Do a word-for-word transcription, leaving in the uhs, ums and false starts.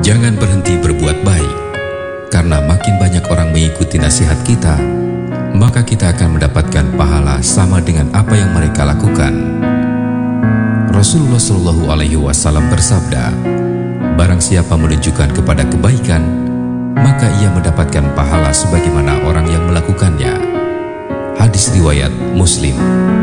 Jangan berhenti berbuat baik, karena makin banyak orang mengikuti nasihat kita, maka kita akan mendapatkan pahala sama dengan apa yang mereka lakukan. Rasulullah Shallallahu Alaihi Wasallam bersabda, barang siapa menunjukkan kepada kebaikan, maka ia mendapatkan pahala sebagaimana orang yang melakukannya. Hadis riwayat Muslim.